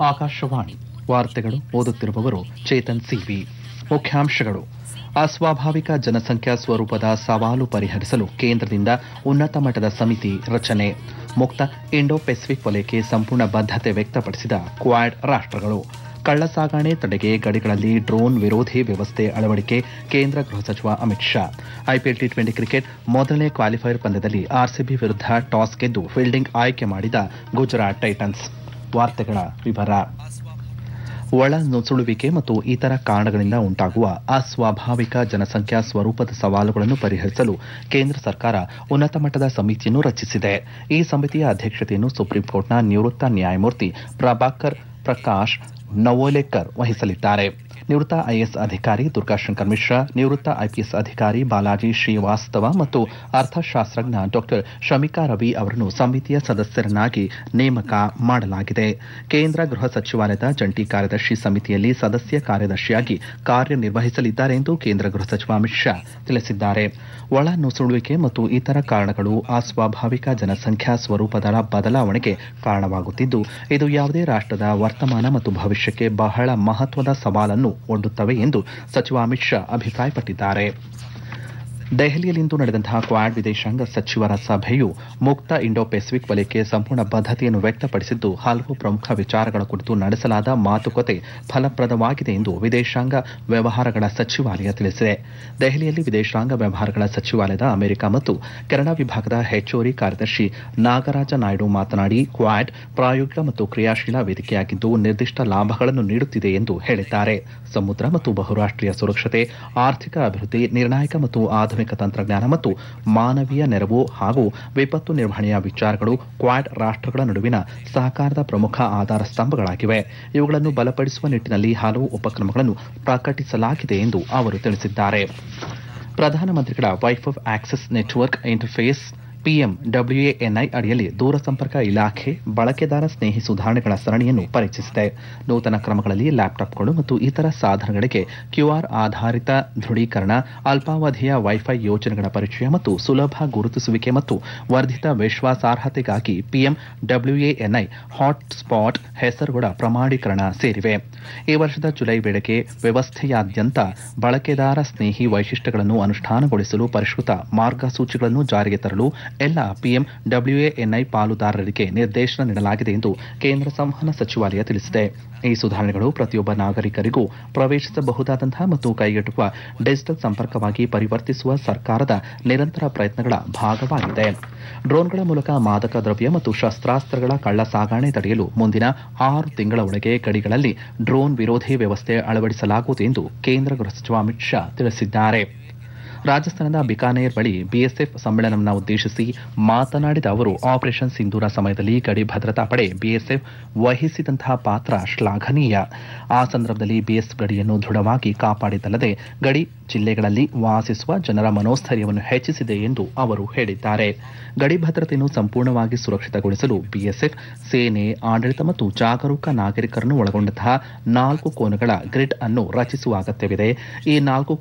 ಆಕಾಶವಾಣಿ ವಾರ್ತೆಗಳು ಓದುತ್ತಿರುವವರು ಚೇತನ್ ಸಿವಿ. ಮುಖ್ಯಾಂಶಗಳು: ಅಸ್ವಾಭಾವಿಕ ಜನಸಂಖ್ಯಾ ಸ್ವರೂಪದ ಸವಾಲು ಪರಿಹರಿಸಲು ಕೇಂದ್ರದಿಂದ ಉನ್ನತ ಮಟ್ಟದ ಸಮಿತಿ ರಚನೆ. ಮುಕ್ತ ಇಂಡೋ ಪೆಸಿಫಿಕ್ ವಲಯಕ್ಕೆ ಸಂಪೂರ್ಣ ಬದ್ಧತೆ ವ್ಯಕ್ತಪಡಿಸಿದ ಕ್ವಾಡ್ ರಾಷ್ಟ್ರಗಳು. ಕಳ್ಳಸಾಗಣೆ ತಡೆಗೆ ಗಡಿಗಳಲ್ಲಿ ಡ್ರೋನ್ ವಿರೋಧಿ ವ್ಯವಸ್ಥೆ ಅಳವಡಿಕೆ ಕೇಂದ್ರ ಗೃಹ ಸಚಿವ Amit Shah. IPL T20 cricket ಮೊದಲನೇ ಕ್ವಾಲಿಫೈಯರ್ ಪಂದ್ಯದಲ್ಲಿ ಆರ್ಸಿಬಿ ವಿರುದ್ಧ ಟಾಸ್ ಗೆದ್ದು ಫೀಲ್ಡಿಂಗ್ ಆಯ್ಕೆ ಮಾಡಿದ ಗುಜರಾತ್ ಟೈಟನ್ಸ್. ವಾರ್ತೆಗಳ ವಿವರ. ಒಳ ನುಸುಳುವಿಕೆ ಮತ್ತು ಇತರ ಕಾರಣಗಳಿಂದ ಉಂಟಾಗುವ ಅಸ್ವಾಭಾವಿಕ ಜನಸಂಖ್ಯಾ ಸ್ವರೂಪದ ಸವಾಲುಗಳನ್ನು ಪರಿಹರಿಸಲು ಕೇಂದ್ರ ಸರ್ಕಾರ ಉನ್ನತ ಮಟ್ಟದ ಸಮಿತಿಯನ್ನು ರಚಿಸಿದೆ. ಈ ಸಮಿತಿಯ ಅಧ್ಯಕ್ಷತೆಯನ್ನು ಸುಪ್ರೀಂಕೋರ್ಟ್ನ ನಿವೃತ್ತ ನ್ಯಾಯಮೂರ್ತಿ ಪ್ರಭಾಕರ್ ಪ್ರಕಾಶ್ ನವೋಲೇಕರ್ ವಹಿಸಲಿದ್ದಾರೆ. ನಿವೃತ್ತ ಐಎಎಸ್ ಅಧಿಕಾರಿ ದುರ್ಗಾಶಂಕರ್ ಮಿಶ್ರಾ, ನಿವೃತ್ತ ಐಪಿಎಸ್ ಅಧಿಕಾರಿ ಬಾಲಾಜಿ ಶ್ರೀವಾಸ್ತವ ಮತ್ತು ಅರ್ಥಶಾಸ್ತ್ರಜ್ಞ ಡಾ ಶಮಿಕಾ ರವಿ ಅವರನ್ನು ಸಮಿತಿಯ ಸದಸ್ಯರನ್ನಾಗಿ ನೇಮಕ ಮಾಡಲಾಗಿದೆ. ಕೇಂದ್ರ ಗೃಹ ಸಚಿವಾಲಯದ ಜಂಟಿ ಕಾರ್ಯದರ್ಶಿ ಸಮಿತಿಯಲ್ಲಿ ಸದಸ್ಯ ಕಾರ್ಯದರ್ಶಿಯಾಗಿ ಕಾರ್ಯನಿರ್ವಹಿಸಲಿದ್ದಾರೆ ಎಂದು ಕೇಂದ್ರ ಗೃಹ ಸಚಿವ ಅಮಿತ್ ಶಾ ತಿಳಿಸಿದ್ದಾರೆ. ಒಳ ನುಸುಳುವಿಕೆ ಮತ್ತು ಇತರ ಕಾರಣಗಳು ಅಸ್ವಾಭಾವಿಕ ಜನಸಂಖ್ಯಾ ಸ್ವರೂಪದ ಬದಲಾವಣೆಗೆ ಕಾರಣವಾಗುತ್ತಿದ್ದು, ಇದು ಯಾವುದೇ ರಾಷ್ಟ್ರದ ವರ್ತಮಾನ ಮತ್ತು ಭವಿಷ್ಯಕ್ಕೆ ಬಹಳ ಮಹತ್ವದ ಸವಾಲನ್ನು ಒಡ್ಡುತ್ತವೆ ಎಂದು ಸಚಿವ ಅಮಿತ್ ಶಾ ಅಭಿಪ್ರಾಯಪಟ್ಟಿದ್ದಾರೆ. ದೆಹಲಿಯಲ್ಲಿಂದು ನಡೆದಂತಹ ಕ್ವಾಡ್ ವಿದೇಶಾಂಗ ಸಚಿವರ ಸಭೆಯು ಮುಕ್ತ ಇಂಡೋ ಪೆಸಿಫಿಕ್ ವಲಯಕ್ಕೆ ಸಂಪೂರ್ಣ ಬದ್ಧತೆಯನ್ನು ವ್ಯಕ್ತಪಡಿಸಿದ್ದು, ಹಲವು ಪ್ರಮುಖ ವಿಚಾರಗಳ ಕುರಿತು ನಡೆಸಲಾದ ಮಾತುಕತೆ ಫಲಪ್ರದವಾಗಿದೆ ಎಂದು ವಿದೇಶಾಂಗ ವ್ಯವಹಾರಗಳ ಸಚಿವಾಲಯ ತಿಳಿಸಿದೆ. ದೆಹಲಿಯಲ್ಲಿ ವಿದೇಶಾಂಗ ವ್ಯವಹಾರಗಳ ಸಚಿವಾಲಯದ ಅಮೆರಿಕ ಮತ್ತು ಕೆನಡಾ ವಿಭಾಗದ ಹೆಚ್ಚುವರಿ ಕಾರ್ಯದರ್ಶಿ ನಾಗರಾಜ ನಾಯ್ಡು ಮಾತನಾಡಿ, ಕ್ವಾಡ್ ಪ್ರಾಯೋಗಿಕ ಮತ್ತು ಕ್ರಿಯಾಶೀಲ ವೇದಿಕೆಯಾಗಿದ್ದು ನಿರ್ದಿಷ್ಟ ಲಾಭಗಳನ್ನು ನೀಡುತ್ತಿದೆ ಎಂದು ಹೇಳಿದ್ದಾರೆ. ಸಮುದ್ರ ಮತ್ತು ಬಹುರಾಷ್ಟ್ರೀಯ ಸುರಕ್ಷತೆ, ಆರ್ಥಿಕ ಅಭಿವೃದ್ಧಿ, ನಿರ್ಣಾಯಕ ಮತ್ತು ಆಧುನಿಕ ತಂತ್ರಜ್ಞಾನ ಮತ್ತು ಮಾನವೀಯ ನೆರವು ಹಾಗೂ ವಿಪತ್ತು ನಿರ್ವಹಣೆಯ ವಿಚಾರಗಳು ಕ್ವಾಡ್ ರಾಷ್ಟ್ರಗಳ ನಡುವಿನ ಸಹಕಾರದ ಪ್ರಮುಖ ಆಧಾರ ಸ್ತಂಭಗಳಾಗಿವೆ. ಇವುಗಳನ್ನು ಬಲಪಡಿಸುವ ನಿಟ್ಟಿನಲ್ಲಿ ಹಲವು ಉಪಕ್ರಮಗಳನ್ನು ಪ್ರಕಟಿಸಲಾಗಿದೆ ಎಂದು ಅವರು ತಿಳಿಸಿದ್ದಾರೆ. ಪ್ರಧಾನಮಂತ್ರಿಗಳ wifi access network interface PMWANI ಅಡಿಯಲ್ಲಿ ದೂರಸಂಪರ್ಕ ಇಲಾಖೆ ಬಳಕೆದಾರ ಸ್ನೇಹಿ ಸುಧಾರಣೆಗಳ ಸರಣಿಯನ್ನು ಪರಿಚಯಿಸಿದೆ. ನೂತನ ಕ್ರಮಗಳಲ್ಲಿ ಲ್ಯಾಪ್ಟಾಪ್ಗಳು ಮತ್ತು ಇತರ ಸಾಧನಗಳಿಗೆ QR ಆಧಾರಿತ ದೃಢೀಕರಣ, ಅಲ್ಪಾವಧಿಯ ವೈಫೈ ಯೋಜನೆಗಳ ಪರಿಚಯ ಮತ್ತು ಸುಲಭ ಗುರುತಿಸುವಿಕೆ ಮತ್ತು ವರ್ಧಿತ ವಿಶ್ವಾಸಾರ್ಹತೆಗಾಗಿ PMWANI ಹಾಟ್ಸ್ಪಾಟ್ ಹೆಸರುಗಳ ಪ್ರಮಾಣೀಕರಣ ಸೇರಿವೆ. ಈ ವರ್ಷದ ಜುಲೈ ವೇಳೆಗೆ ವ್ಯವಸ್ಥೆಯಾದ್ಯಂತ ಬಳಕೆದಾರ ಸ್ನೇಹಿ ವೈಶಿಷ್ಟ್ಯಗಳನ್ನು ಅನುಷ್ಠಾನಗೊಳಿಸಲು ಪರಿಷ್ಕೃತ ಮಾರ್ಗಸೂಚಿಗಳನ್ನು ಜಾರಿಗೆ ತರಲು ಎಲ್ಲ PMWANI ಪಾಲುದಾರರಿಗೆ ನಿರ್ದೇಶನ ನೀಡಲಾಗಿದೆ ಎಂದು ಕೇಂದ್ರ ಸಂವಹನ ಸಚಿವಾಲಯ ತಿಳಿಸಿದೆ. ಈ ಸುಧಾರಣೆಗಳು ಪ್ರತಿಯೊಬ್ಬ ನಾಗರಿಕರಿಗೂ ಪ್ರವೇಶಿಸಬಹುದಾದಂತಹ ಮತ್ತು ಕೈಗೆಟುಕುವ ಡಿಜಿಟಲ್ ಸಂಪರ್ಕವಾಗಿ ಪರಿವರ್ತಿಸುವ ಸರ್ಕಾರದ ನಿರಂತರ ಪ್ರಯತ್ನಗಳ ಭಾಗವಾಗಿದೆ. ಡ್ರೋನ್ಗಳ ಮೂಲಕ ಮಾದಕ ದ್ರವ್ಯ ಮತ್ತು ಶಸ್ತ್ರಾಸ್ತ್ರಗಳ ಕಳ್ಳಸಾಗಣೆ ತಡೆಯಲು ಮುಂದಿನ 6 ತಿಂಗಳ ಒಳಗೆ ಗಡಿಗಳಲ್ಲಿ ಡ್ರೋನ್ ವಿರೋಧಿ ವ್ಯವಸ್ಥೆ ಅಳವಡಿಸಲಾಗುವುದು ಎಂದು ಕೇಂದ್ರ ಗೃಹ ಸಚಿವ ಅಮಿತ್ ಶಾ ತಿಳಿಸಿದ್ದಾರೆ. ರಾಜಸ್ಥಾನದ ಬಿಕಾನೇರ್ ಬಳಿ ಬಿಎಸ್ಎಫ್ ಸಮ್ಮೇಳನವನ್ನು ಉದ್ದೇಶಿಸಿ ಮಾತನಾಡಿದ ಅವರು, ಆಪರೇಷನ್ ಸಿಂಧೂರ ಸಮಯದಲ್ಲಿ ಗಡಿ ಭದ್ರತಾ ಪಡೆ ಬಿಎಸ್ಎಫ್ ವಹಿಸಿದಂತಹ ಪಾತ್ರ ಶ್ಲಾಘನೀಯ. ಆ ಸಂದರ್ಭದಲ್ಲಿ ಬಿಎಸ್ಎಫ್ ಗಡಿಯನ್ನು ದೃಢವಾಗಿ ಕಾಪಾಡಿದ್ದಲ್ಲದೆ ಗಡಿ ಜಿಲ್ಲೆಗಳಲ್ಲಿ ವಾಸಿಸುವ ಜನರ ಮನೋಸ್ಥೈರ್ಯವನ್ನು ಹೆಚ್ಚಿಸಿದೆ ಎಂದು ಅವರು ಹೇಳಿದ್ದಾರೆ. ಗಡಿ ಭದ್ರತೆಯನ್ನು ಸಂಪೂರ್ಣವಾಗಿ ಸುರಕ್ಷಿತಗೊಳಿಸಲು ಬಿಎಸ್ಎಫ್ ಸೇನೆ, ಆಡಳಿತ ಮತ್ತು ಜಾಗರೂಕ ನಾಗರಿಕರನ್ನು ಒಳಗೊಂಡಂತಹ 4 ಕೋನಗಳ ಗ್ರಿಡ್ ಅನ್ನು ರಚಿಸುವ ಅಗತ್ಯವಿದೆ. ಈ 4